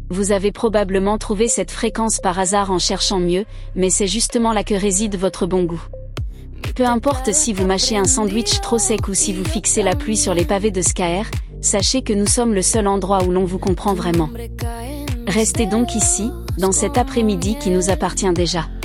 Vous avez probablement trouvé cette fréquence par hasard en cherchant mieux, mais c'est justement là que réside votre bon goût. Peu importe si vous mâchez un sandwich trop sec ou si vous fixez la pluie sur les pavés de Skaer, sachez que nous sommes le seul endroit où l'on vous comprend vraiment. Restez donc ici, dans cet après-midi qui nous appartient déjà.